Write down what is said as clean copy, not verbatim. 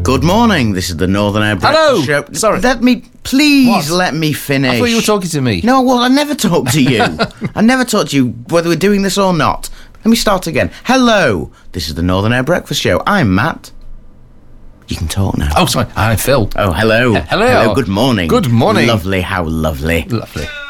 Good morning. This is the Northern Air Hello. Breakfast Show. Sorry. Let me finish. I thought you were talking to me. No, well, I never talk to you. I never talk to you whether we're doing this or not. Let me start again. Hello. This is the Northern Air Breakfast Show. I'm Matt. You can talk now. Oh, sorry. I'm Phil. Oh, hello. Hello. Good morning. Good morning. Lovely. How lovely. Lovely.